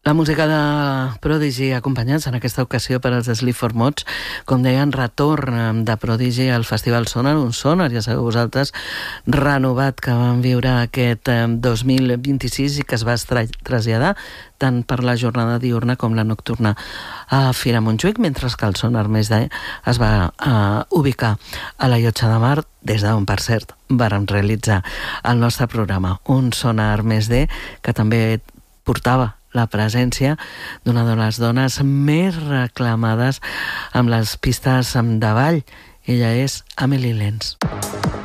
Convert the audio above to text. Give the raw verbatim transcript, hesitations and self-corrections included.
La música de Prodigy, acompanyats en aquesta ocasió per als Sleep for Mods, com deien, retorn de Prodigy al Festival Sonar, un Sonar, ja sabeu vosaltres, renovat, que van viure aquest dos mil vint-i-sis i que es va traslladar tant per la jornada diurna com la nocturna a Fira Montjuïc, mentre que el Sonar Més D es va uh, ubicar a la Llotja de Mar, des d'on, per cert, vàrem realitzar el nostre programa. Un Sonar Més D que també portava la presència d'una de les dones més reclamades amb les pistes de ball. Ella és Amelie Lenz.